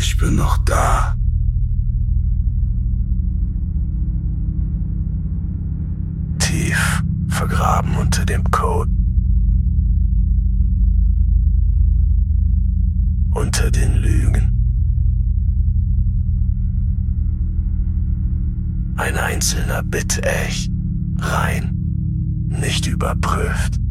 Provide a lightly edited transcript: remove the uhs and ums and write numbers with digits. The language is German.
Ich bin noch da. Tief vergraben unter dem Code. Unter den Lügen. Ein einzelner Bit echt, rein, nicht überprüft.